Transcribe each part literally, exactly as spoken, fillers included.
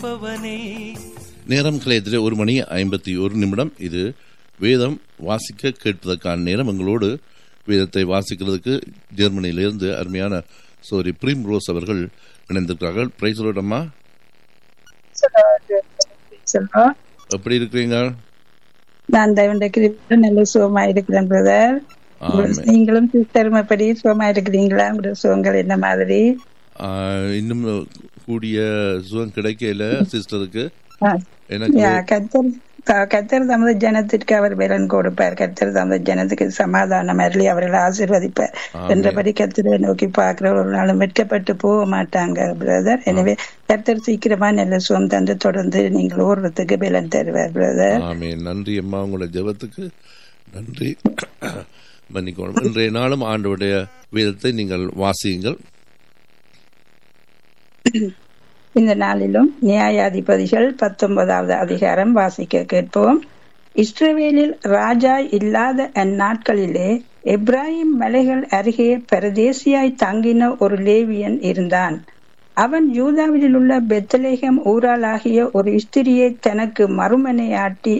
நேரம் கலையத்திலே ஒரு மணி ஐம்பத்தி ஒரு நிமிடம். இது வேதம் வாசிக்க கேட்பதற்கான நேரம். எங்களோடு வேதத்தை வாசிக்கிறதுக்கு ஜெர்மனியிலிருந்து அருமையான சோரி பிரீம் ரோஸ் அவர்கள் இணைந்திருக்கிறார்கள். பிரைஸ் சொல்லட்டம்மா, எப்படி இருக்கிறீங்க? நான் நல்ல சுகமா இருக்கிறேன் பிரதர். நீங்களும் சிஸ்டர்மப்படி சுகமா இருக்கிறீங்களா? சுகங்கள் என்ன மாதிரி? இன்னும் கூடிய சுகம் கிடைக்கல சிஸ்டருக்கு. கர்த்தர் தமது ஜனத்திற்கு அவர் பலன் கொடுப்பார். கர்த்தர் தமது ஜனத்துக்கு சமாதானம் அருளி அவர்களை ஆசீர்வதிப்பார் என்றபடி கர்த்தரை நோக்கி பார்க்கிற ஒரு நாளும் வெட்கப்பட்டு போக மாட்டாங்க பிரதர். எனவே கர்த்தர் சீக்கிரமா நல்ல சுகம் தந்து தொடர்ந்து நீங்கள் ஓடுறதுக்கு பலன் தருவார் பிரதர். நன்றி அம்மா, உங்களோட ஜெபத்துக்கு நன்றி. மன்னிக்கணும். இன்றைய நாளும் ஆண்டவருடைய வேதத்தை நீங்கள் வாசியுங்கள். இந்த நாளிலும் நியாயாதிபதிகள் பத்தொன்பதாவது அதிகாரம் வாசிக்க கேட்போம். இஸ்ரவேலில் ராஜா இல்லாத அந்நாட்களிலே எப்ராஹிம் மலைகள் அருகே பரதேசியாய் தங்கின ஒரு லேவியன் இருந்தான். அவன் யூதாவில் உள்ள பெத்லெகேம் ஊராளாகிய ஒரு ஸ்திரியை தனக்கு மறுமனையாட்டி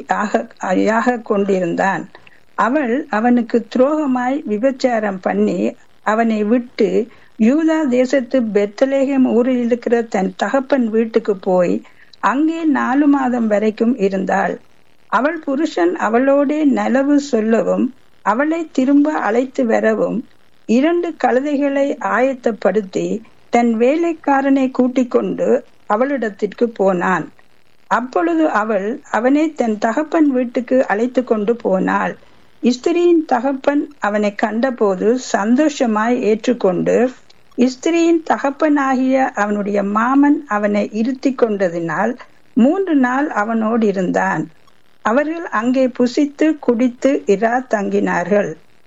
ஆக கொண்டிருந்தான். அவள் அவனுக்கு துரோகமாய் விபச்சாரம் பண்ணி அவனை விட்டு யூதா தேசத்து பெத்லெகேம் ஊரில் இருக்கிற தன் தகப்பன் வீட்டுக்கு போய் அங்கே நாலு மாதம் வரைக்கும் இருந்தாள். அவள் புருஷன் அவளோடே நலவு சொல்லவும் அவளை திரும்ப அழைத்து வரவும் இரண்டு கழுதைகளை ஆயத்தப்படுத்தி தன் வேலைக்காரனை கூட்டிக் கொண்டு அவளிடத்திற்கு போனான். அப்பொழுது அவள் அவனை தன் தகப்பன் வீட்டுக்கு அழைத்து கொண்டு போனாள். ஸ்திரியின் தகப்பன் அவனை கண்டபோது சந்தோஷமாய் ஏற்றுக்கொண்டு ஸ்திரியின் தகப்பனாகிய அவனுடைய மாமன் அவனை இருத்தி கொண்டதினால் மூன்று நாள் அவனோடு இருந்தான். அவர்கள் அங்கே புசித்து குடித்து இரா தங்கினார்கள்.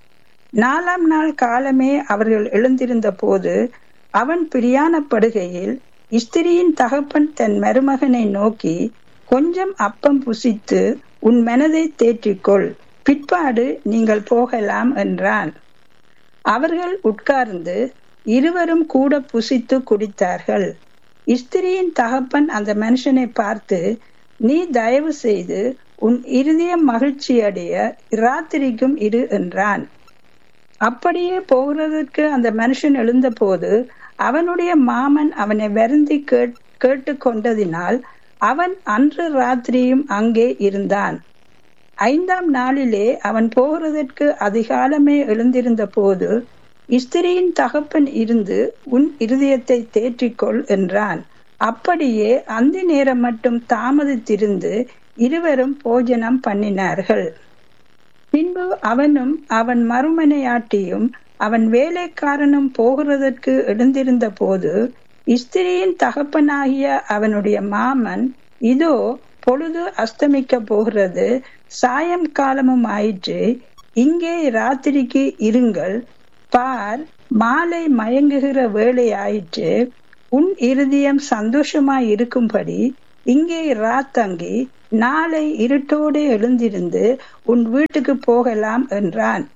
நாலாம் நாள் காலமே அவர்கள் எழுந்திருந்த போது அவன் பிரியாணப்படுகையில் ஸ்திரியின் தகப்பன் தன் மருமகனை நோக்கி, கொஞ்சம் அப்பம் புசித்து உன் மனதை தேற்றிக்கொள், பிற்பாடு நீங்கள் போகலாம் என்றான். அவர்கள் உட்கார்ந்து இருவரும் கூட புசித்து குடித்தார்கள். ஸ்திரியின் தகப்பன் அந்த மனுஷனை பார்த்து, நீ தயவு செய்து உன் இருதயம் மகிழ்ச்சி அடைய ராத்திரிக்கும் இரு என்றான். அப்படியே போகிறதற்கு அந்த மனுஷன் எழுந்த போது அவனுடைய மாமன் அவனை வருந்தி கேட்டு கொண்டதினால் அவன் அன்று ராத்திரியும் அங்கே இருந்தான். ஐந்தாம் நாளிலே அவன் போகிறதற்கு அதிகாலமே எழுந்திருந்த போது ஸ்திரியின் தகப்பன் இருந்து உன் இருதயத்தை தேற்றிக்கொள் என்றான். அப்படியே அந்த நேரம் மட்டும் தாமதித்திருந்து இருவரும் போஜனம் பண்ணினார்கள். பின்பு அவனும் அவன் மறுமனையாட்டியும் அவன் வேலைக்காரனும் போகிறதற்கு எழுந்திருந்த போது ஸ்திரியின் தகப்பனாகிய அவனுடைய மாமன், இதோ பொழுது அஸ்தமிக்க போகிறது, சாயம் காலமும் ஆயிற்று, இங்கே ராத்திரிக்கு இருங்கள், பார் மாலை மயங்குகிற வேளை ஆயிற்று, உன் இருதயம் சந்தோஷமாய் இருக்கும்படி இங்கே ராத்தங்கி நாளை இருட்டோடு எழுந்திருந்து உன் வீட்டுக்கு போகலாம் என்றான்.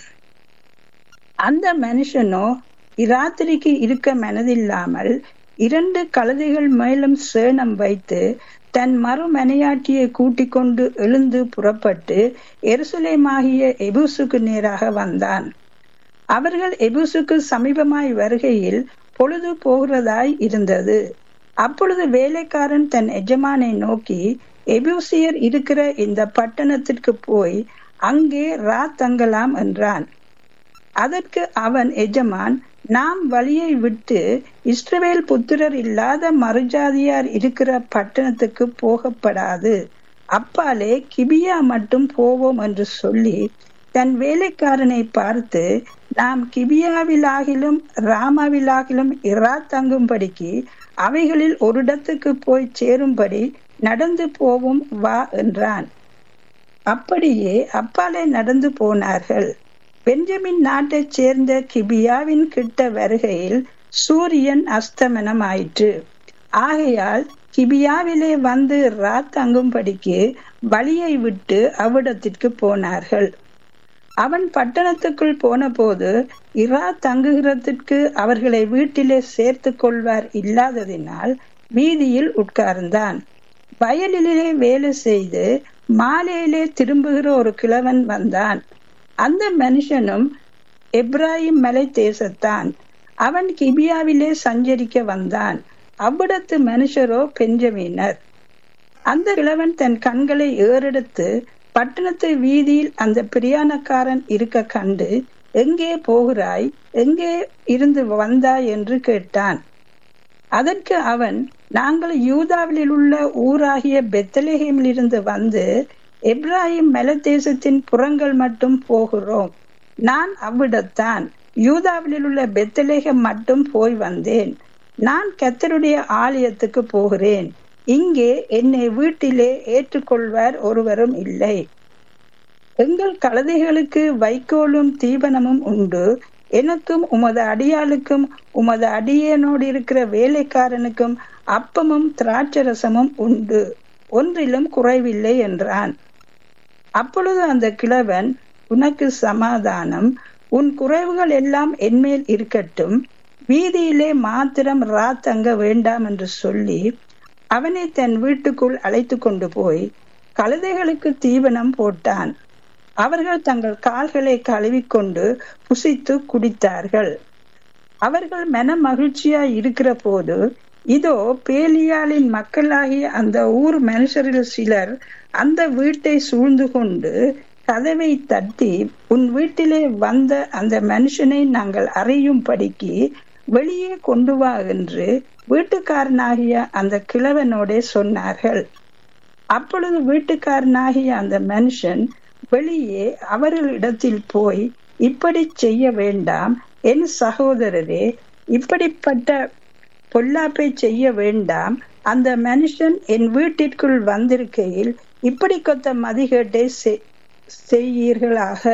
அந்த மனுஷனோ இராத்திரிக்கு இருக்க மனதில்லாமல் இரண்டு கழுதைகள் மேலும் சேணம் வைத்து தன் மறுமனையாட்டியை கூட்டிக் கொண்டு எழுந்து புறப்பட்டு எருசலேமாகிய எபூசுக்கு நேராக வந்தான். அவர்கள் எபூசுக்கு சமீபமாய் வருகையில் பொழுது போகிறதாய் இருந்தது. அப்பொழுது வேலைக்காரன் தன் எஜமானை நோக்கி, எபூசியர் இருக்கிற இந்த பட்டணத்திற்கு போய் அங்கே ராத்தங்கலாம் என்றான். அதற்கு அவன் எஜமான், நாம் வழியை விட்டு இஸ்ரவேல் புத்திரர் இல்லாத மறுஜாதியார் இருக்கிற பட்டணத்துக்கு போகப்படாது, அப்பாலே கிபியா மட்டும் போவோம் என்று சொல்லி தன் வேலைக்காரனை பார்த்து, நாம் கிபியாவிலாகிலும் ராமாவிலாகிலும் இரா தங்கும்படிக்கு அவைகளில் ஒரு இடத்துக்கு போய் சேரும்படி நடந்து போவோம் வா என்றான். அப்படியே அப்பாலே நடந்து போனார்கள். பெஞ்சமின் நாட்டைச் சேர்ந்த கிபியாவின் கிட்ட வருகையில் சூரியன் அஸ்தமனம் ஆயிற்று. ஆகையால் கிபியாவிலே வந்து ராத் தங்கும்படிக்கு வழியை விட்டு அவ்விடத்திற்கு போனார்கள். அவன் பட்டணத்துக்குள் போன போது இரா தங்குகிறதற்கு அவர்களை வீட்டிலே சேர்த்து கொள்வார் இல்லாததினால் வீதியில் உட்கார்ந்தான். வயலிலே வேலை செய்து மாலையிலே திரும்புகிற ஒரு கிழவன் வந்தான். அந்த மனுஷனும் எப்ராயிம் மலை தேசத்தான். அவன் கிபியாவிலே சஞ்சரிக்க வந்தான். அவ்விடத்து மனுஷரோ பெஞ்சமீனர். அந்த கிழவன் தன் கண்களை ஏறெடுத்து பட்டணத்து வீதியில் அந்த பிரியாணக்காரன் இருக்க கண்டு, எங்கே போகிறாய், எங்கே இருந்து வந்தாய் என்று கேட்டான். அதற்கு அவன், நாங்கள் யூதாவில் உள்ள ஊராகிய பெத்லெகேமில் இருந்து வந்து எப்ராயிம் மலை தேசத்தின் புறங்கள் மட்டும் போகிறோம். நான் அவ்விடத்தான் யூதாவில் உள்ள பெத்லெகேம் மட்டும் போய் வந்தேன். நான் கர்த்தருடைய ஆலயத்துக்கு போகிறேன். இங்கே என்னை வீட்டிலே ஏற்றுக்கொள்வார் ஒருவரும் இல்லை. எங்கள் கழுதைகளுக்கு வைக்கோலும் தீபனமும் உண்டு. எனக்கும் உமது அடியாளுக்கும் உமது அடியனோடு இருக்கிற வேலைக்காரனுக்கும் அப்பமும் திராட்சரசமும் உண்டு. ஒன்றிலும் குறைவில்லை என்றான். அப்பொழுது அந்த கிழவன், உனக்கு சமாதானம், உன் குறைவுகள் எல்லாம் என்மேல் இருக்கட்டும், வீதியிலே மாத்திரம் ராத்தங்க வேண்டாம் என்று சொல்லி அவனை தன் வீட்டுக்குள் அழைத்து கொண்டு போய் கழுதைகளுக்கு தீவனம் போட்டான். அவர்கள் தங்கள் கால்களை கழுவிக்கொண்டு புசித்து குடித்தார்கள். அவர்கள் மன மகிழ்ச்சியாய் இருக்கிற போது, இதோ பேலியாளின் மக்களாகிய அந்த ஊர் மனுஷரில் சிலர் அந்த வீட்டை சூழ்ந்து கொண்டு கதவை தட்டி, உன் வீட்டிலே வந்த அந்த மனுஷனை நாங்கள் அறியும்படிக்கு வெளியே கொண்டு வா என்று வீட்டுக்காரனாகிய அந்த கிழவனோடே சொன்னார்கள். அப்பொழுது வீட்டுக்காரனாகிய அந்த மனுஷன் வெளியே அவர்களிடத்தில் போய், இப்படி செய்ய வேண்டாம் என் சகோதரரே, இப்படிப்பட்ட பொல்லாப்பை செய்ய வேண்டாம். அந்த மனுஷன் என் வீட்டிற்குள் வந்திருக்கையில் இப்படி கொத்த மதிகேட்டை செய்யீர்களாக.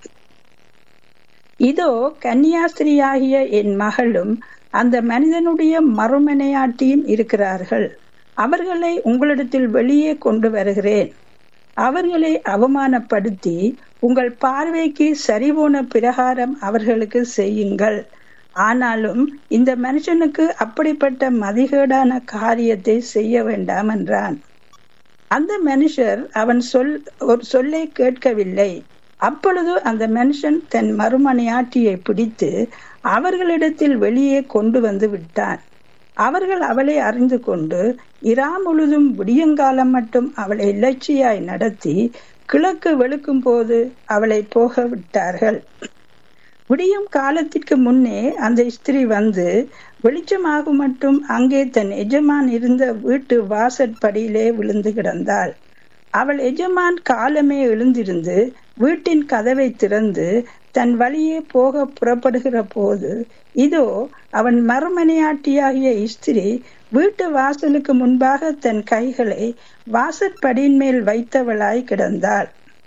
இதோ கன்னியாஸ்திரியாகிய என் மகளும் அந்த மனிதனுடைய மறுமனையாட்டியும் இருக்கிறார்கள். அவர்களை உங்களிடத்தில் வெளியே கொண்டு வருகிறேன். அவர்களை அவமானப்படுத்தி உங்கள் பார்வைக்கு சரிபோன பிரகாரம் அவர்களுக்கு செய்யுங்கள். ஆனாலும் இந்த மனுஷனுக்கு அப்படிப்பட்ட மதிகேடான காரியத்தை செய்ய வேண்டாம் என்றான். அந்த மனுஷர் அவன் சொல் ஒரு சொல்லை கேட்கவில்லை. அப்பொழுது அந்த மனுஷன் தன் மறுமனையாட்டியை பிடித்து அவர்களிடத்தில் வெளியே கொண்டு வந்து விட்டான். அவர்கள் அவளை அறிந்து கொண்டு இரா முழுதும் விடியங்காலம் மட்டும் அவளை இலட்சியாய் நடத்தி கிழக்கு வெளுக்கும் போது அவளை போக விட்டார்கள். விடியும் காலத்திற்கு முன்னே அந்த ஸ்திரீ வந்து வெளிச்சமாகும் மட்டும் அங்கே தன் எஜமான் இருந்த வீட்டு வாசற்படியிலே விழுந்து கிடந்தாள். அவள் எஜமான் காலமே எழுந்திருந்து வீட்டின் கதவை திறந்து தன் வழியே போக புறப்படுகிற போது, இதோ அவன் மறுமனையாட்டியாகிய ஸ்திரீ வீட்டு வாசலுக்கு முன்பாக தன் கைகளை வாசற்படியின் மேல் வைத்தவளாய் கிடந்தாள்.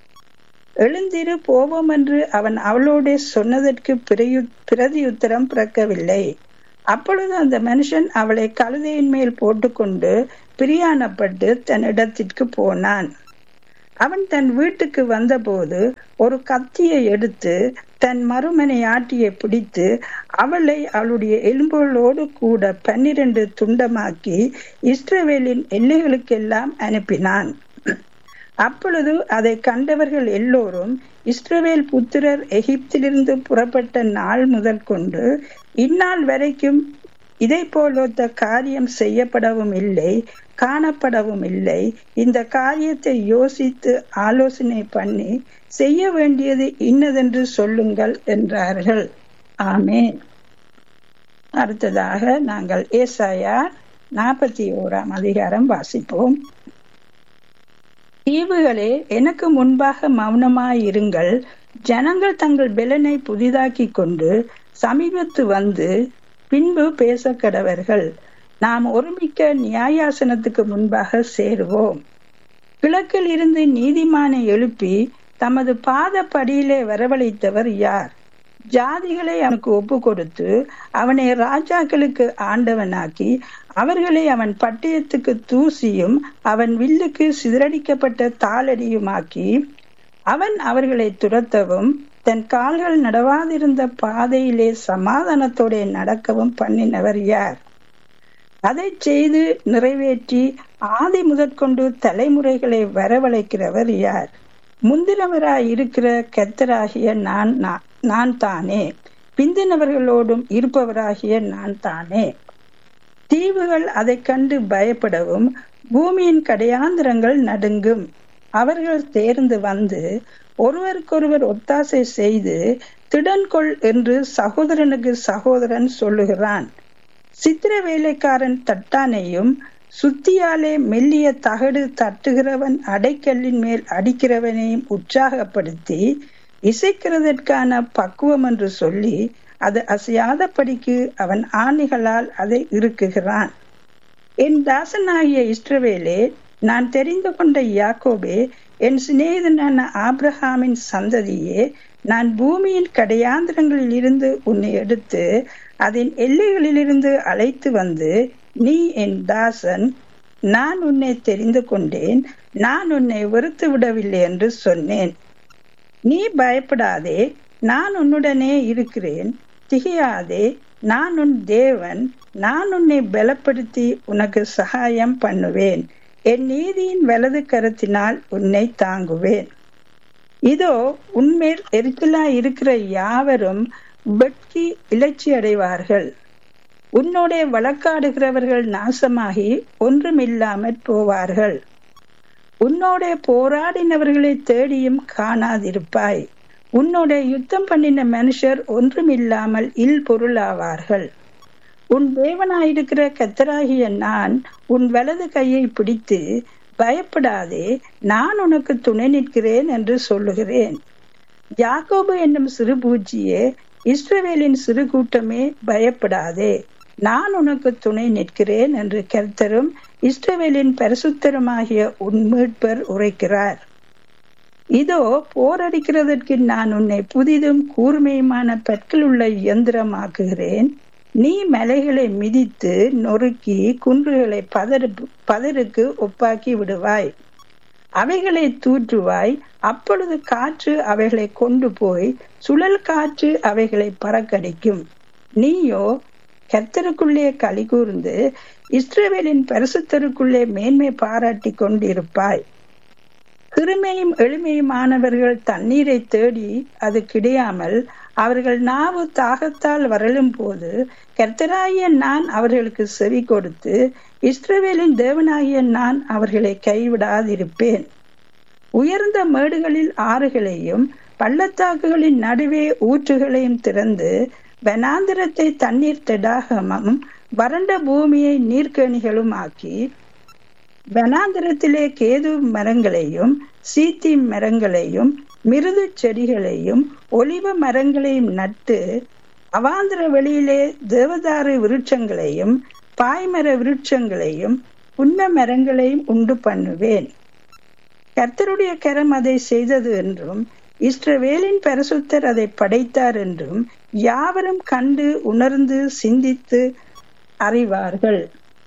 எழுந்திரு, போவோம் என்று அவன் அவளோட சொன்னதற்கு பிரதியுத்தரம் பிறக்கவில்லை. அப்பொழுது அந்த மனுஷன் அவளை கழுதையின் மேல் போட்டுக்கொண்டு பிரியாணப்பட்டு தன் இடத்திற்கு போனான். அவன் தன் வீட்டுக்கு வந்தபோது ஒரு கத்தியை எடுத்து தன் மறுமனையாட்டியை பிடித்து அவளை அவளுடைய எலும்புகளோடு கூட பன்னிரண்டு துண்டமாக்கி இஸ்ரவேலின் எல்லைகளுக்கெல்லாம் அனுப்பினான். அப்பொழுது அதை கண்டவர்கள் எல்லோரும், இஸ்ரவேல் புத்திரர் எகிப்திலிருந்து புறப்பட்ட நாள் முதல் கொண்டு இந்நாள் வரைக்கும் இதை போலொத்த காரியம் செய்யப்படவும் இல்லை, காணப்படவும் இல்லை. இந்த காரியத்தை யோசித்து ஆலோசனை பண்ணி செய்ய வேண்டியது இன்னதென்று சொல்லுங்கள் என்றார்கள். ஆமேன். அடுத்ததாக நாங்கள் ஏசாயா நாற்பத்தி ஓராம் அதிகாரம் வாசிப்போம். தீவுகளே, எனக்கு முன்பாக மௌனமாயிருங்கள். ஜனங்கள் தங்கள் பெலனை புதிதாக்கி கொண்டு சமீபத்து வந்து பின்பு பேச கடவர்கள். நாம் ஒருமிக்க நியாயாசனத்துக்கு முன்பாக சேருவோம். கிழக்கில் இருந்து நீதிமானை எழுப்பி தமது பாத படியிலே வரவழைத்தவர் யார்? ஜாதிகளை அவனுக்கு ஒப்பு கொடுத்து அவனை ராஜாக்களுக்கு ஆண்டவனாக்கி அவர்களை அவன் பட்டயத்துக்கு தூசியும் அவன் வில்லுக்கு சிதறடிக்கப்பட்ட தாளடியுமாக்கி அவன் அவர்களை துரத்தவும் தன் கால்கள் நடவாதிருந்த பாதையிலே சமாதானத்தோட நடக்கவும் பண்ணினவர் யார்? அதை செய்து நிறைவேற்றி ஆதி முதற்கொண்டு தலைமுறைகளை வரவழைக்கிறவர் யார்? முந்தினவராய் இருக்கிற கர்த்தராகிய நான் நான் தானே, பிந்தினவர்களோடும் இருப்பவராகிய நான் தானே. தீவுகள் அதை கண்டு பயப்படவும் பூமியின் கடையாந்திரங்கள் நடுங்கும். அவர்கள் தேர்ந்து வந்து ஒருவருக்கொருவர் ஒத்தாசை செய்து திடன்கொள் என்று சகோதரனுக்கு சகோதரன் சொல்லுகிறான். சித்திர வேலைக்காரன் தட்டானையும் சுத்தியாலே மெல்லிய தகடு தட்டுகிறவன் அடைக்கல்லின் மேல் அடிக்கிறவனையும் உற்சாகப்படுத்தி இசைக்கிறதற்கான பக்குவம் என்று சொல்லி அது அசையாதபடிக்கு அவன் ஆணிகளால் அதை இறுக்குகிறான். என் தாசனாகிய இஸ்ரவேலே, நான் தெரிந்து கொண்ட யாக்கோபே, என் சிநேகிதனான ஆபிரகாமின் சந்ததியே, நான் பூமியின் கடையாந்திரங்களில் இருந்து உன்னை எடுத்து அதன் எல்லைகளிலிருந்து அழைத்து வந்து, நீ என் தாசன், நான் உன்னை தெரிந்து கொண்டேன், நான் உன்னை வெறுத்து விடவில்லை என்று சொன்னேன். நீ பயப்படாதே, நான் உன்னுடனே இருக்கிறேன். திகையாதே, நான் உன் தேவன், நான் உன்னை பலப்படுத்தி உனக்கு சகாயம் பண்ணுவேன். என் நீதியின் வலது கரத்தினால் உன்னை தாங்குவேன். இதோ உன்மேல் எரிச்சலாய் இருக்கிற யாவரும் வெட்கி இலட்சி அடைவார்கள். உன்னோட வழக்காடுகிறவர்கள் நாசமாகி ஒன்றுமில்லாமற் போவார்கள். உன்னோட போராடினவர்களை தேடியும் காணாதிருப்பாய். உன்னோட யுத்தம் பண்ணின மனுஷர் ஒன்றுமில்லாமல் இல் பொருளாவார்கள். உன் தேவனாயிருக்கிற கர்த்தராகிய நான் உன் வலது கையை பிடித்து, பயப்படாதே, நான் உனக்கு துணை நிற்கிறேன் என்று சொல்லுகிறேன். யாக்கோபு என்னும் சிறு பூச்சியே, இஸ்ரவேலின் சிறு கூட்டமே, பயப்படாதே, நான் உனக்கு துணை நிற்கிறேன் என்று கர்த்தரும் இஸ்ரவேலின் பரிசுத்தருமாகிய உன் மீட்பர் உரைக்கிறார். இதோ போரடிக்கிறதற்கு நான் உன்னை புதிதும் கூர்மையுமான பற்கள் உள்ள இயந்திரமாக்குகிறேன். நீ மலைகளை மிதித்து நொறுக்கி குன்றுகளை பதறு பதருக்கு ஒப்பாக்கி விடுவாய். அவைகளை தூற்றுவாய். அப்பொழுது காற்று அவைகளை கொண்டு போய் சுழல் காற்று அவைகளை பறக்கடிக்கும். நீயோ கர்த்தருக்குள்ளே களி கூர்ந்து இஸ்ரவேலின் பரிசுத்தருக்குள்ளே மேன்மை பாராட்டி கொண்டிருப்பாய். சிறுமையும் எளிமையுமானவர்கள் தண்ணீரை தேடி அது கிடையாமல் அவர்கள் நாவு தாகத்தால் வரலும் போது கர்த்தராகிய நான் அவர்களுக்கு செவி கொடுத்து இஸ்ரவேலின் தேவனாகிய நான் அவர்களை கைவிடாதிருப்பேன். உயர்ந்த மேடுகளில் ஆறுகளையும் பள்ளத்தாக்குகளின் நடுவே ஊற்றுகளையும் திறந்து வனாந்திரத்தை தண்ணீர் தடாகமும் வறண்ட பூமியை நீர்க்கணிகளும் ஆக்கி வனாந்திரத்திலே கேது மரங்களையும் சீத்தி மரங்களையும் மிருது செடிகளையும் ஒலிவ மரங்களையும் நட்டு அவாந்திர வெளியிலே தேவதாரு விருட்சங்களையும் பாய்மர விருட்சங்களையும் புன்ன மரங்களையும் உண்டு பண்ணுவேன். கர்த்தருடைய கரம் அதை செய்தது என்றும் இஸ்ரவேலின் பரிசுத்தர் அதை படைத்தார் என்றும் யாவரும் கண்டு உணர்ந்து சிந்தித்து அறிவார்கள்.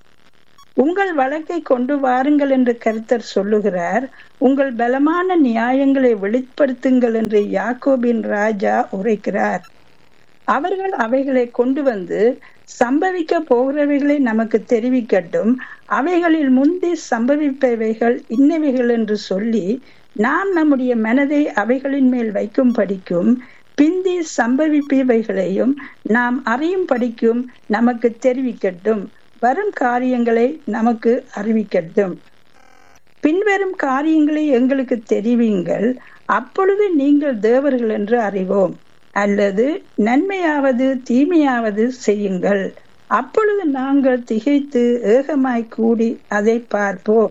உங்கள் வழக்கை கொண்டு வாருங்கள் என்று கர்த்தர் சொல்லுகிறார். உங்கள் பலமான நியாயங்களை வெளிப்படுத்துங்கள் என்று யாக்கோபின் ராஜா உரைக்கிறார். அவர்கள் அவைகளை கொண்டு வந்து சம்பவிக்க போகிறவைகளை நமக்கு தெரிவிக்கட்டும். அவைகளில் முந்தி சம்பவிப்பவைகள் இன்னவைகள் என்று சொல்லி நாம் நம்முடைய மனதை அவைகளின் மேல் வைக்கும் படிக்கும் பிந்தி சம்பவிப்பவைகளையும் நாம் அறியும் படிக்கும் நமக்கு தெரிவிக்கட்டும். வரும் காரியங்களை நமக்கு அறிவிக்கட்டும். பின்வரும் காரியங்களை எங்களுக்கு தெரிவிங்கள். அப்பொழுது நீங்கள் தேவர்கள் என்று அறிவோம். அல்லது நன்மையாவது தீமையாவது செய்யுங்கள். அப்பொழுது நாங்கள் திகைத்து ஏகமாய் கூடி அதை பார்ப்போம்.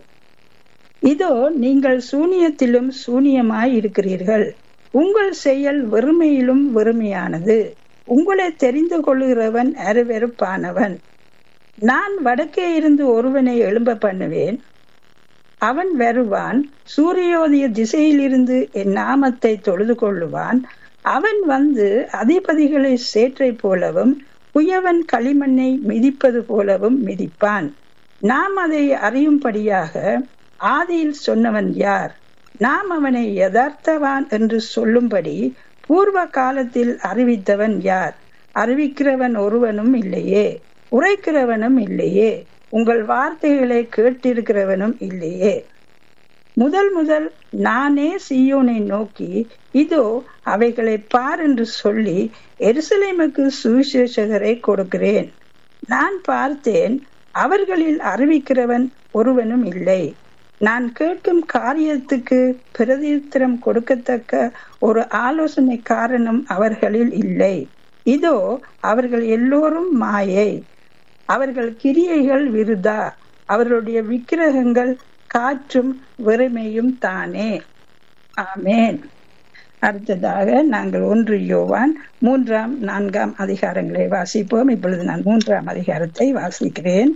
இதோ நீங்கள் சூனியத்திலும் சூனியமாய் இருக்கிறீர்கள். உங்கள் செயல் வெறுமையிலும் வெறுமையானது. உங்களை தெரிந்து கொள்ளுகிறவன் அருவெறுப்பானவன். நான் வடக்கே இருந்து ஒருவனை எழும்ப பண்ணுவேன். அவன் வருவான். சூரியோதய திசையில் இருந்து என் நாமத்தை தொழுது கொள்ளுவான். அவன் வந்து அதிபதிகளை சேற்றை போலவும் குயவன் களிமண்ணை மிதிப்பது போலவும் மிதிப்பான். நாம் அதை அறியும்படியாக ஆதியில் சொன்னவன் யார்? நாம் அவனை யதார்த்தவான் என்று சொல்லும்படி பூர்வ காலத்தில் அறிவித்தவன் யார்? அறிவிக்கிறவன் ஒருவனும் இல்லையே, உரைக்கிறவனும் இல்லையே. உங்கள் வார்த்தைகளை கேட்டிருக்கிறவனும் இல்லையே. முதல் முதல் நானே சீயோனை நோக்கி இதோ அவைகளை பார் என்று சொல்லி எருசலேமுக்கு சுவிசேஷகரை கொடுக்கிறேன். நான் பார்த்தேன், அவர்களில் அறிவிக்கிறவன் ஒருவனும் இல்லை. நான் கேட்கும் காரியத்துக்கு பிரதித்திரம் கொடுக்கத்தக்க ஒரு ஆலோசனை காரணம் அவர்களில் இல்லை. இதோ அவர்கள் எல்லோரும் மாயை, அவர்கள் கிரியைகள் விருதா, அவர்களுடைய விக்கிரகங்கள் காற்றும் வெறுமையும் தானே. ஆமேன். அடுத்ததாக நாங்கள் ஒன்று யோவான் மூன்றாம் நான்காம் அதிகாரங்களை வாசிப்போம். இப்பொழுது நான் மூன்றாம் அதிகாரத்தை வாசிக்கிறேன்.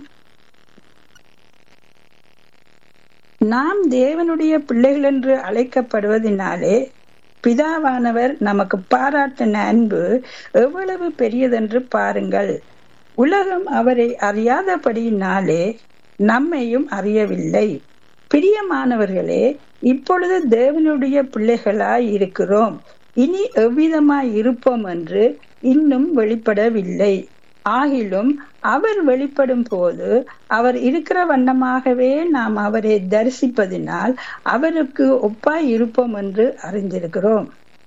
நாம் தேவனுடைய பிள்ளைகள் என்று அழைக்கப்படுவதனாலே பிதாவானவர் நமக்கு பாராட்டின அன்பு எவ்வளவு பெரியதென்று பாருங்கள். உலகம் அவரை அறியாதபடியினாலே நம்மையும் அறியவில்லை. பிரியமானவர்களே, இப்பொழுது தேவனுடைய பிள்ளைகளாய் இருக்கிறோம். இனி எவ்விதமாய் இருப்போம் என்று இன்னும் வெளிப்படவில்லை. ஆகிலும் அவர் வெளிப்படும் போது அவர் இருக்கிற வண்ணமாகவே நாம் அவரை தரிசிப்பதினால் அவருக்கு ஒப்பாய் இருப்போம் என்று அறிந்திருக்கிறோம்.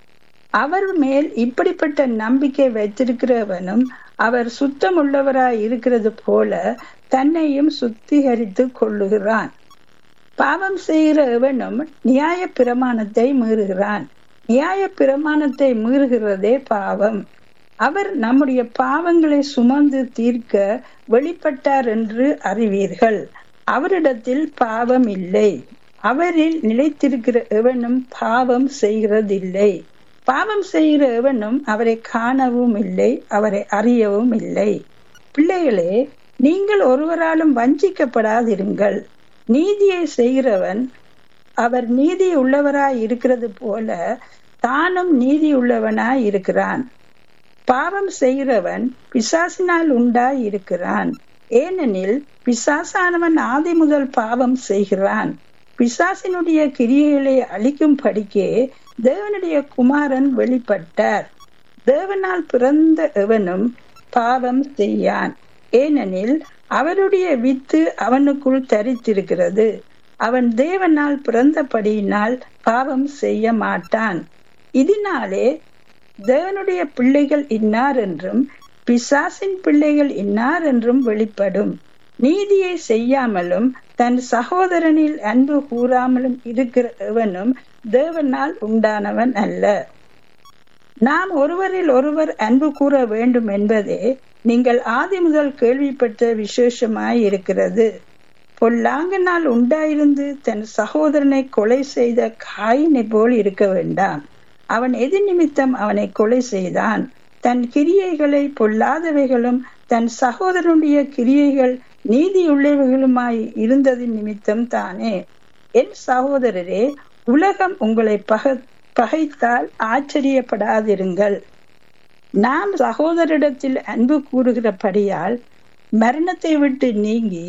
அவர் மேல் இப்படிப்பட்ட நம்பிக்கை வைத்திருக்கிறவனும் அவர் சுத்தம் உள்ளவராய் இருக்கிறது போல தன்னையும் சுத்திகரித்து கொள்ளுகிறான். பாவம் செய்கிற எவனும் நியாய பிரமாணத்தை மீறுகிறான். நியாய பிரமாணத்தை மீறுகிறதே பாவம். அவர் நம்முடைய பாவங்களை சுமந்து தீர்க்க வெளிப்பட்டார் என்று அறிவீர்கள். அவரிடத்தில் பாவம் இல்லை. அவரில் நிலைத்திருக்கிற எவனும் பாவம் செய்கிறதில்லை. பாவம் செய்கிற எவனும் அவரை காணவும் இல்லை, அவரை அறியவும் இல்லை. பிள்ளைகளே, நீங்கள் ஒருவராலும் வஞ்சிக்கப்படாதிருங்கள். நீதியை செய்கிறவன் அவர் நீதி உள்ளவராய் இருக்கிறது போல தானும் நீதி உள்ளவனாய் இருக்கிறான். பாவம் செய்கிறவன் பிசாசினால் உண்டாய் இருக்கிறான். ஏனெனில் பிசாசானவன் ஆதி முதல் பாவம் செய்கிறான். பிசாசினுடைய கிரியைகளை அழிக்கும் படிக்கே தேவனுடைய குமாரன் வெளிப்பட்டார். தேவனால் பிறந்த எவனும் பாவம் செய்யான். ஏனெனில் அவருடைய வித்து அவனுக்குள் தரித்திருக்கிறது. அவன் தேவனால் பிறந்தபடியினால் பாவம் செய்ய மாட்டான். இதனாலே தேவனுடைய பிள்ளைகள் இன்னார் என்றும் பிசாசின் பிள்ளைகள் இன்னார் என்றும் வெளிப்படும். நீதியை செய்யாமலும் தன் சகோதரனில் அன்பு கூறாமலும் இருக்கிற எவனும் தேவனால் உண்டானவன் அல்ல. நாம் ஒருவரில் ஒருவர் அன்பு கூற வேண்டும் என்பதே நீங்கள் ஆதி முதல் கேள்விப்பட்ட விசேஷமாய் இருக்கிறது. பொல்லாங்கனால் உண்டாயிருந்து தன் சகோதரனை கொலை செய்த காயினை போல் இருக்க வேண்டாம். அவன் எது நிமித்தம் அவனை கொலை செய்தான்? தன் கிரியைகளை பொல்லாதவைகளும் தன் சகோதரனுடைய கிரியைகள் நீதியுள்ளவைகளுமாய் இருந்தது நிமித்தம் தானே. என் சகோதரரே, உலகம் உங்களை பக பகைத்தால் ஆச்சரியப்படாதிருங்கள். நாம் சகோதரிடத்தில் அன்பு கூறுகிறபடியால் மரணத்தை விட்டு நீங்கி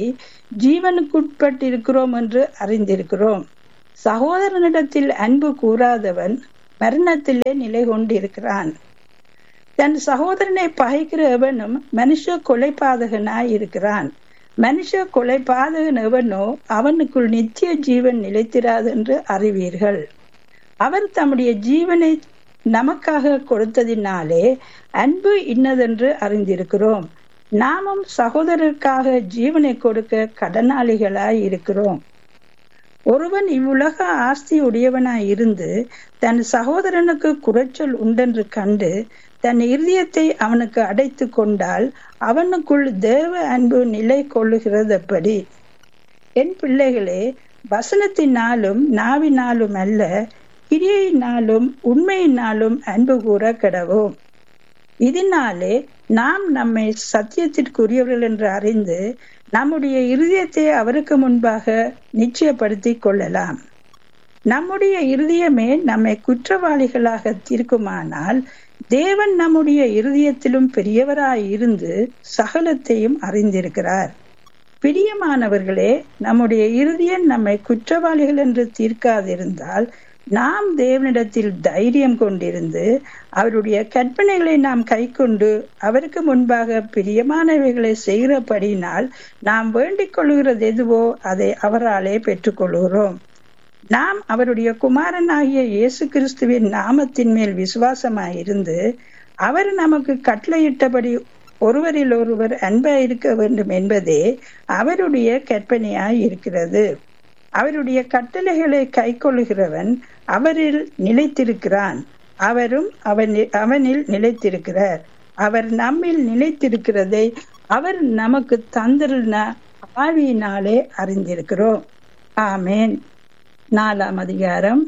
ஜீவனுக்குட்பட்டிருக்கிறோம் என்று அறிந்திருக்கிறோம். சகோதரனிடத்தில் அன்பு கூறாதவன் மரணத்திலே நிலை கொண்டிருக்கிறான். தன் சகோதரனை பகைக்கிற எவனும் மனுஷ கொலைபாதகனாய் இருக்கிறான். மனுஷ கொலைபாதகன் எவனோ அவனுக்குள் நித்திய ஜீவன் நிலைத்திராது என்று அறிவீர்கள். அவர் தம்முடைய ஜீவனை நமக்காக கொடுத்ததினாலே அன்பு இன்னதென்று அறிந்திருக்கிறோம். நாமும் சகோதரருக்காக ஜீவனை கொடுக்க கடனாளிகளாய் இருக்கிறோம். ஒருவன் இவ்வுலக ஆஸ்தி உடையவனாய் இருந்து தன் சகோதரனுக்கு குறைச்சல் உண்டென்று கண்டு தன் இருதயத்தை அவனுக்கு அடைத்து கொண்டால் அவனுக்குள் தேவ அன்பு நிலை கொள்ளுகிறதப்படி. என் பிள்ளைகளே, வசனத்தினாலும் நாவினாலும் அல்ல, கிரியையினாலும் உண்மையினாலும் அன்பு கூற கடவோம். இதனாலே நாம் நம்மை சத்தியத்திற்குரியவர்கள் என்று அறிந்து நம்முடைய இருதயத்தை அவருக்கு முன்பாக நிச்சயப்படுத்தி கொள்ளலாம். நம்முடைய இருதயமே நம்மை குற்றவாளிகளாக தீர்க்குமானால் தேவன் நம்முடைய இருதயத்திலும் பெரியவராய் இருந்து சகலத்தையும் அறிந்திருக்கிறார். பிரியமானவர்களே, நம்முடைய இருதயம் நம்மை குற்றவாளிகள் என்று தீர்க்காதிருந்தால் நாம் தேவனிடத்தில் தைரியம் கொண்டிருந்து அவருடைய கற்பனைகளை நாம் கைக்கொண்டு அவருக்கு முன்பாக பிரியமானவைகளை செய்கிறபடினால் நாம் வேண்டிக் கொள்கிறது எதுவோ அதை அவராலே பெற்றுக்கொள்கிறோம். நாம் அவருடைய குமாரனாகிய இயேசு கிறிஸ்துவின் நாமத்தின் மேல் விசுவாசமாயிருந்து அவர் நமக்கு கட்டளையிட்டபடி ஒருவரில் ஒருவர் அன்பாய் இருக்க வேண்டும் என்பதே அவருடைய கற்பனையாய் இருக்கிறது. அவருடைய கட்டளைகளை கை கொள்ளுகிறவன் அவரில் நிலைத்திருக்கிறான், அவரும் அவன் அவனில் நிலைத்திருக்கிறார். அவர் நம்மில் நிலைத்திருக்கிறதை அவர் நமக்கு தந்திருந்த ஆவியினாலே அறிந்திருக்கிறோம். ஆமேன். நாலாம் அதிகாரம்.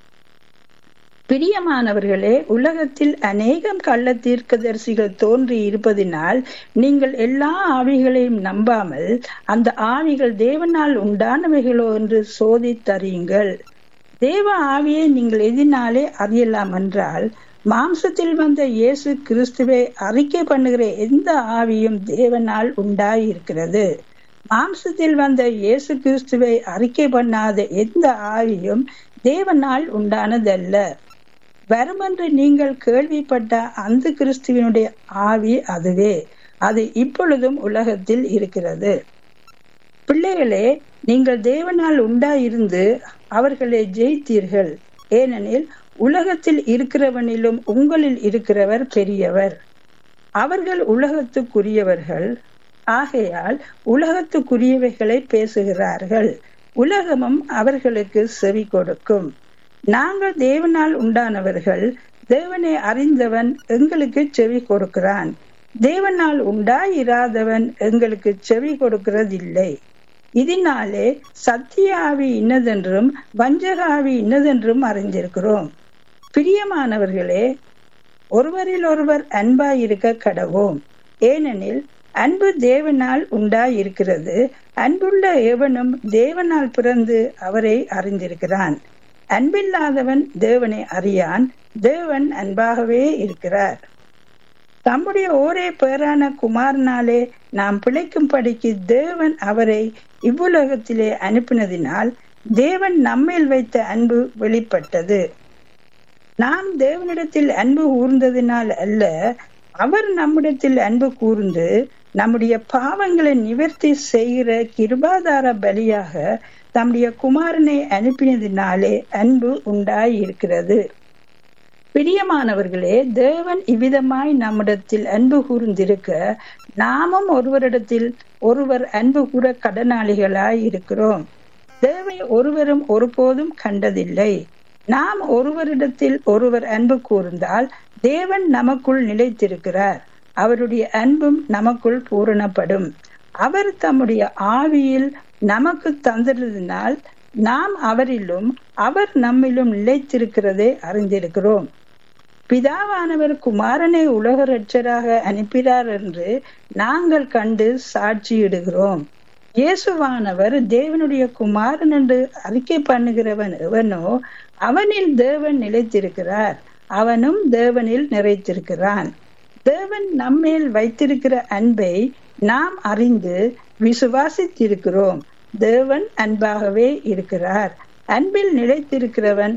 பிரியமானவர்களே, உலகத்தில் அநேகம் கள்ள தீர்க்கதரிசிகள் தோன்றி இருப்பதினால் நீங்கள் எல்லா ஆவிகளையும் நம்பாமல் அந்த ஆவிகள் தேவனால் உண்டானவைகளோ என்று சோதித்தறியுங்கள். தேவ ஆவியை நீங்கள் எதினாலே அறியலாம் என்றால், மாம்சத்தில் வந்த இயேசு கிறிஸ்துவை அறிக்கை பண்ணுகிற எந்த ஆவியும் தேவனால் உண்டாயிருக்கிறது. மாம்சத்தில் வந்த இயேசு கிறிஸ்துவை அறிக்கை பண்ணாத எந்த ஆவியும் தேவனால் உண்டானதல்ல. வருமென்று நீங்கள் கேள்விப்பட்ட அந்த கிறிஸ்துவனுடைய ஆவி அதுவே, அது இப்பொழுதும் உலகத்தில் இருக்கிறது. பிள்ளைகளே, நீங்கள் தேவனால் உண்டாயிருந்து அவர்களை ஜெயித்தீர்கள். ஏனெனில் உலகத்தில் இருக்கிறவனிலும் உங்களில் இருக்கிறவர் பெரியவர். அவர்கள் உலகத்துக்குரியவர்கள், ஆகையால் உலகத்துக்குரியவைகளை பேசுகிறார்கள். உலகமும் அவர்களுக்கு செவி கொடுக்கும். நாங்கள் தேவனால் உண்டானவர்கள், தேவனை அறிந்தவன் எங்களுக்கு செவி கொடுக்கிறான். தேவனால் உண்டாயிராதவன் எங்களுக்கு செவி கொடுக்கிறதில்லை. இதனாலே சத்திய ஆவி இன்னதென்றும் வஞ்சக ஆவி இன்னதென்றும் அறிந்திருக்கிறோம். பிரியமானவர்களே, ஒருவரில் ஒருவர் அன்பாயிருக்க கடவோம். ஏனெனில் அன்பு தேவனால் உண்டாயிருக்கிறது. அன்புள்ள எவனும் தேவனால் பிறந்து அவரை அறிந்திருக்கிறான். அன்பில்லாதவன் தேவனை அறியான், தேவன் அன்பாகவே இருக்கிறார். தம்முடைய ஒரே பேரான குமாரனாலே நாம் பிழைக்கும்படிக்கு தேவன் அவரை இவ்வுலகத்திலே அனுப்பினதினால் தேவன் நம்மேல் வைத்த அன்பு வெளிப்பட்டது. நாம் தேவனிடத்தில் அன்பு கூர்ந்ததினால் அல்ல, அவர் நம்மிடத்தில் அன்பு கூர்ந்து நம்முடைய பாவங்களை நிவர்த்தி செய்கிற கிருபாதார பலியாக தம்முடைய குமாரனை அனுப்பினதினாலே அன்பு உண்டாயிருக்கிறது. பிரியமானவர்களே, தேவன் இவ்விதமாய் நம்மிடத்தில் அன்பு கூர்ந்திருக்க நாமும் ஒருவரிடத்தில் ஒருவர் அன்பு கூற கடனாளிகளாய் இருக்கிறோம். தேவனை ஒருவரும் ஒருபோதும் கண்டதில்லை. நாம் ஒருவரிடத்தில் ஒருவர் அன்பு கூர்ந்தால் தேவன் நமக்குள் நிலைத்திருக்கிறார், அவருடைய அன்பும் நமக்குள் பூரணப்படும். அவர் தம்முடைய ஆவியில் நமக்கு தந்திருந்ததினால் நாம் அவரிலும் அவர் நம்மிலும் நிலைத்திருக்கிறதை அறிந்திருக்கிறோம். பிதாவானவர் குமாரனை உலக இரட்சகராக அனுப்பினார் என்று நாங்கள் கண்டு சாட்சியிடுகிறோம். இயேசுவானவர் தேவனுடைய குமாரன் என்று அறிக்கை பண்ணுகிறவன் எவனோ அவனில் தேவன் நிலைத்திருக்கிறார், அவனும் தேவனில் நிறைத்திருக்கிறான். தேவன் நம்மேல் வைத்திருக்கிற அன்பை நாம் அறிந்து விசுவாசித்திருக்கிறோம். தேவன் அன்பாகவே இருக்கிறார். அன்பில் நிலைத்திருக்கிறவன்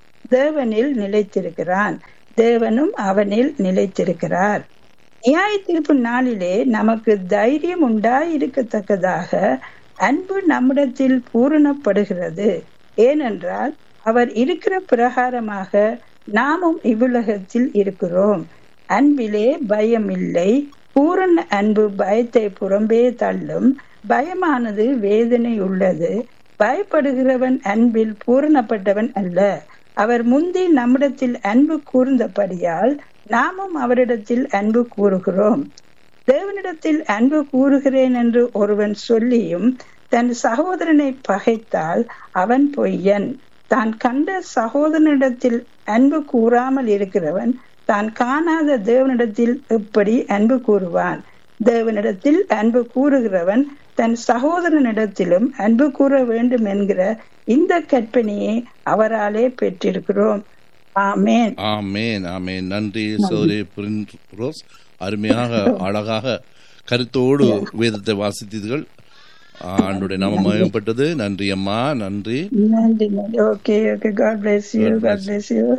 தேவனில் நிலைத்திருக்கிறான், தேவனும் அவனில் நிலைத்திருக்கிறார். நியாய தீர்ப்பு நாளிலே நமக்கு தைரியம் உண்டாயிருக்கத்தக்கதாக அன்பு நம்மிடத்தில் பூரணப்படுகிறது. ஏனென்றால் அவர் இருக்கிற பிரகாரமாக நாமும் இவ்வுலகத்தில் இருக்கிறோம். அன்பிலே பயம் இல்லை. பூரண அன்பு பயத்தை புறம்பே தள்ளும். பயமானது வேதனை உள்ளது. பயப்படுகிறவன் அன்பில் பூரணப்பட்டவன் அல்ல. அவர் முந்தி நம்மிடத்தில் அன்பு கூர்ந்தபடியால் நாமும் அவரிடத்தில் அன்பு கூறுகிறோம். தேவனிடத்தில் அன்பு கூறுகிறேன் என்று ஒருவன் சொல்லியும் தன் சகோதரனை பகைத்தால் அவன் பொய்யன். தான் கண்ட சகோதரனிடத்தில் அன்பு கூறாமல் இருக்கிறவன் தான் காணாத தேவனிடத்தில் எப்படி அன்பு கூறுவான்? தேவனிடத்தில் அன்பு கூறுகிறவன் தன் சகோதரனிடத்திலும் அன்பு கூற வேண்டும் என்கிற இந்த கற்பனையை அவராலே பெற்றிருக்கிறோம். ஆமேன், ஆமேன், ஆமேன். நன்றி சௌரி ரோஸ். அருமையாக அழகாக கருத்தோடு வேதத்தை வாசித்தீர்கள். ஆண்டுடைய நாமம் மயப்பட்டது. நன்றி அம்மா, நன்றி நன்றி நன்றி. Okay okay. God bless you. God bless you.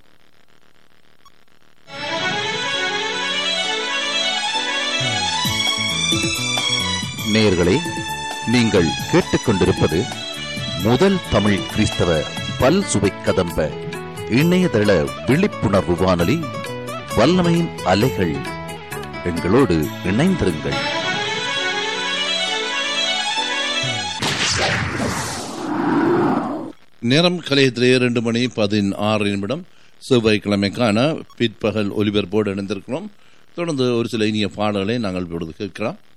நேயர்களே, நீங்கள் கேட்டுக்கொண்டிருப்பது முதல் தமிழ் கிறிஸ்தவ பல் சுவை கதம்ப இணையதள விழிப்புணர்வு வானொலி வல்லமையின் அலைகள். எங்களோடு இணைந்திருங்கள். நேரம் கலையத்திலே இரண்டு மணி பதினாறு நிமிடம். செவ்வாய்க்கிழமைக்கான பிற்பகல் ஒலிபரப்போடு இணைந்திருக்கிறோம். தொடர்ந்து ஒரு சில இனிய பாடல்களை நாங்கள் இப்பொழுது கேட்கிறோம்.